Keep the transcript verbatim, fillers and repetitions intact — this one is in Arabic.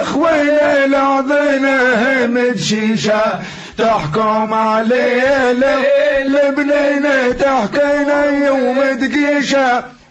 خويلة العظينة مدشيشة تحكم عليه لبنينة تحكينا يوم دقيشة